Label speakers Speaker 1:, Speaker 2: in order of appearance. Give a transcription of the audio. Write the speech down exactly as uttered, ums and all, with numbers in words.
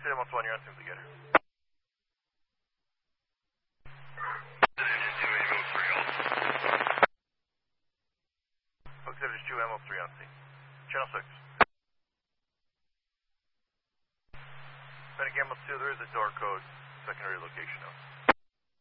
Speaker 1: City Ambulance one, you're on scene together. Fox Seven two, Ambulance three on scene. Channel six. Medic Ambulance two, there is a door code, secondary location out.